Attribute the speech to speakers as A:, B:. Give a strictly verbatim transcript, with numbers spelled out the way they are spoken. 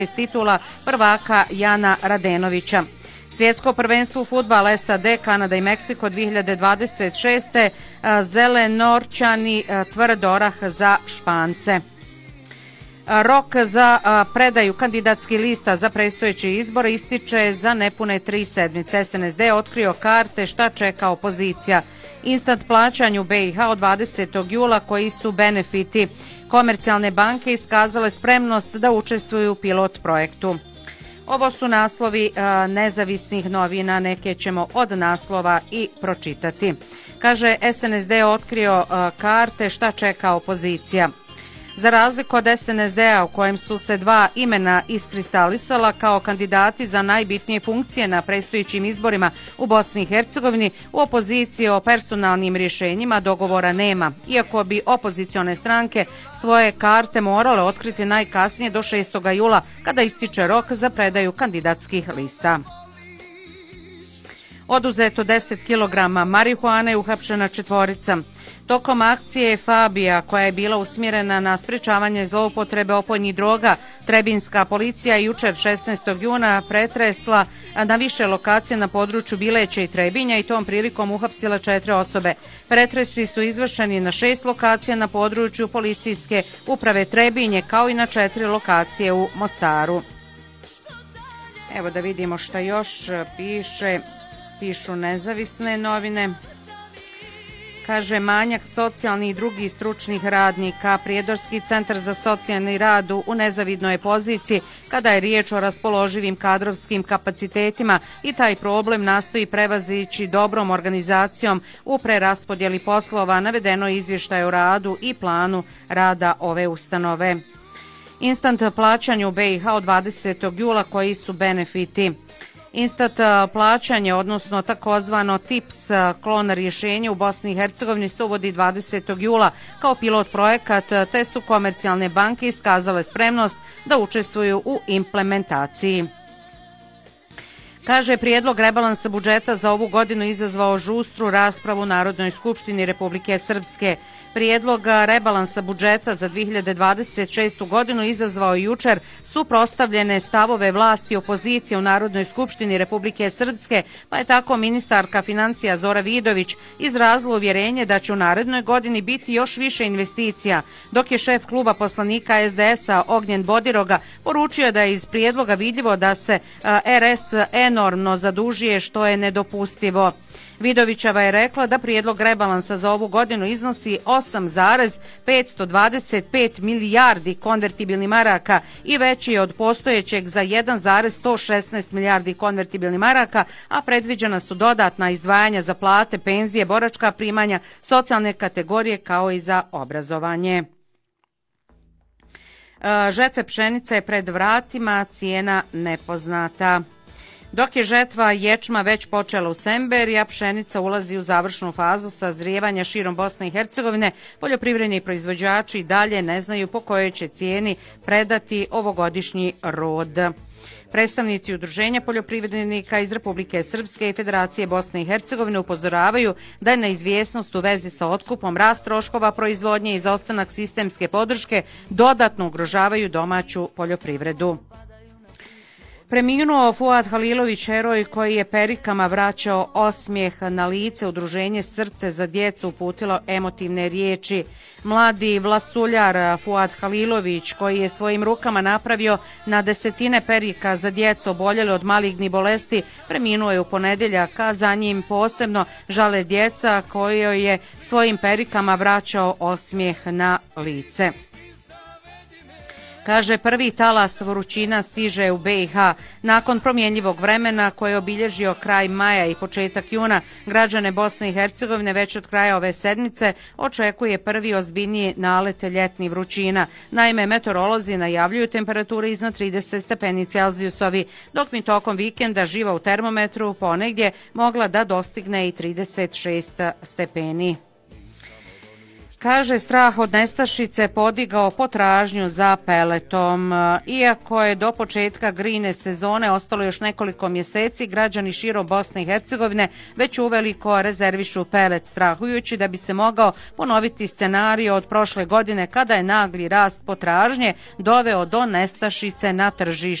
A: titula prvaka Jana Radenovića. Svjetsko prvenstvo u fudbal S A D, Kanada i Meksiko dvije hiljade dvadeset šeste. Zelenorčani tvrd orah za Špance. Rok za predaju kandidatskih lista za predstojeće izbore ističe za nepune tri sedmice. S N S D otkrio karte šta čeka opozicija. Instant plaćanje u B i H od dvadesetog jula koji su benefiti. Komercijalne banke iskazale spremnost da učestvuju u pilot projektu. Ovo su naslovi nezavisnih novina, neke ćemo od naslova i pročitati. Kaže, S N S D otkrio karte šta čeka opozicija. Za razliku od S N S D-a u kojem su se dva imena iskristalisala kao kandidati za najbitnije funkcije na predstojećim izborima u Bosni i Hercegovini, u opoziciji o personalnim rješenjima dogovora nema, iako bi opozicione stranke svoje karte morale otkriti najkasnije do šestog jula kada ističe rok za predaju kandidatskih lista. Oduzeto deset kilograma marihuane i uhapšena četvorica. Tokom akcije Fabija, koja je bila usmjerena na sprečavanje zloupotrebe opojnih droga, Trebinska policija jučer šesnaestog juna pretresla na više lokacije na području Bileća i Trebinja i tom prilikom uhapsila četiri osobe. Pretresi su izvršeni na šest lokacija na području policijske uprave Trebinje, kao i na četiri lokacije u Mostaru. Evo da vidimo šta još piše, pišu nezavisne novine. Kaže, manjak socijalnih i drugih stručnih radnika. Prijedorski centar za socijalni rad u nezavidnoj poziciji kada je riječ o raspoloživim kadrovskim kapacitetima i taj problem nastoji prevazići dobrom organizacijom u preraspodjeli poslova, navedeno izvještaj o radu i planu rada ove ustanove. Instant plaćanje u B i H od dvadesetog jula koji su benefiti. Instant plaćanje, odnosno takozvano T I P S klon rješenje u Bosni i Hercegovini se uvodi dvadesetog jula kao pilot projekat, te su komercijalne banke iskazale spremnost da učestvuju u implementaciji. Kaže, prijedlog rebalansa budžeta za ovu godinu izazvao žustru raspravu u Narodnoj skupštini Republike Srpske. Prijedlog rebalansa budžeta za dvije hiljade dvadeset šestu godinu izazvao jučer suprotstavljene stavove vlasti i opozicije u Narodnoj skupštini Republike Srpske, pa je tako ministarka financija Zora Vidović izrazila uvjerenje da će u narednoj godini biti još više investicija, dok je šef kluba poslanika S D S-a Ognjen Bodiroga poručio da je iz prijedloga vidljivo da se R S enormno zadužuje, što je nedopustivo. Vidovićeva je rekla da prijedlog rebalansa za ovu godinu iznosi osam zarez petsto dvadeset pet milijardi konvertibilnih maraka i veći je od postojećeg za jedan zarez sto šesnaest milijardi konvertibilnih maraka, a predviđena su dodatna izdvajanja za plate, penzije, boračka primanja, socijalne kategorije kao i za obrazovanje. Žetve pšenice je pred vratima, cijena nepoznata. Dok je žetva ječma već počela u Semberi, a pšenica ulazi u završnu fazu sazrijevanja širom Bosne i Hercegovine, poljoprivredni proizvođači i dalje ne znaju po kojoj će cijeni predati ovogodišnji rod. Predstavnici udruženja poljoprivrednika iz Republike Srpske i Federacije Bosne i Hercegovine upozoravaju da je neizvjesnost u vezi sa otkupom, rast troškova proizvodnje i izostanak sistemske podrške dodatno ugrožavaju domaću poljoprivredu. Preminuo Fuad Halilović, heroj koji je perikama vraćao osmijeh na lice. Udruženje Srce za djecu uputilo emotivne riječi. Mladi vlasuljar Fuad Halilović, koji je svojim rukama napravio na desetine perika za djecu oboljeli od malignih bolesti, preminuo je u ponedjeljak, a za njim posebno žale djeca kojoj je svojim perikama vraćao osmijeh na lice. Kaže, prvi talas vrućina stiže u B i H. Nakon promjenjivog vremena koje je obilježio kraj maja i početak juna, građane Bosne i Hercegovine već od kraja ove sedmice očekuje prvi ozbiljniji nalet ljetnih vrućina. Naime, meteorolozi najavljuju temperature iznad trideset stepeni Celzijusovi, dok mi tokom vikenda živa u termometru ponegdje mogla da dostigne i trideset šest stepeni. Kaže, strah od nestašice podigao potražnju za peletom. Iako je do početka grine sezone ostalo još nekoliko mjeseci, građani širom Bosne i Hercegovine već uveliko rezervišu pelet, strahujući da bi se mogao ponoviti scenarij od prošle godine kada je nagli rast potražnje doveo do nestašice na tržištu.